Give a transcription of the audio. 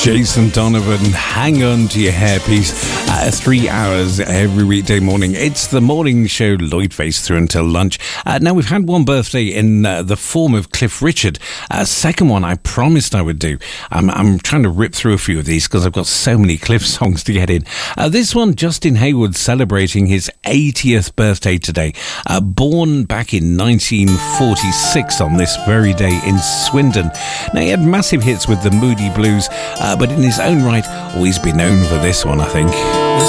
Jason Donovan, hang on to your hairpiece. 3 hours every weekday morning. It's the morning show, Lloyd Face, through until lunch. Now, we've had one birthday in the form of Cliff Richard. Second one I promised I would do. I'm trying to rip through a few of these because I've got so many Cliff songs to get in. This one, Justin Hayward, celebrating his 80th birthday today. Born back in 1946 on this very day in Swindon. Now, he had massive hits with the Moody Blues, but in his own right, always been known for this one, I think.